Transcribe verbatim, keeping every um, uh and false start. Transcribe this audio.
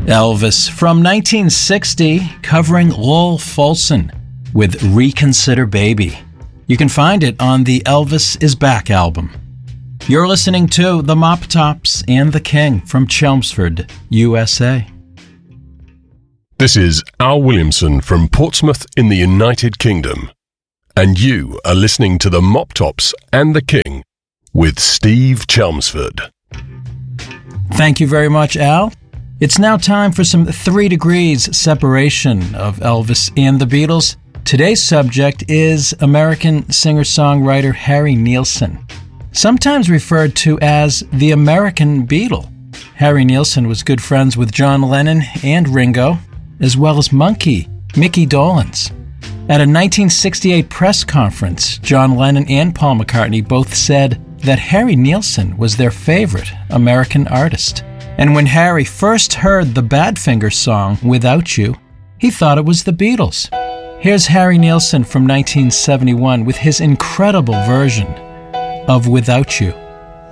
Elvis from nineteen sixty, covering Lowell Fulson with Reconsider Baby. You can find it on the Elvis Is Back album. You're listening to the Mop Tops and the King from Chelmsford, U S A. This is Al Williamson from Portsmouth in the United Kingdom, and you are listening to the Mop Tops and the King with Steve Chelmsford. Thank you very much, Al. It's now time for some three degrees separation of Elvis and the Beatles. Today's subject is American singer-songwriter Harry Nilsson, sometimes referred to as the American Beatle. Harry Nilsson was good friends with John Lennon and Ringo, as well as Monkey, Mickey Dolenz. At a nineteen sixty-eight press conference, John Lennon and Paul McCartney both said that Harry Nilsson was their favorite American artist. And when Harry first heard the Badfinger song, Without You, he thought it was the Beatles. Here's Harry Nilsson from nineteen seventy-one with his incredible version of Without You.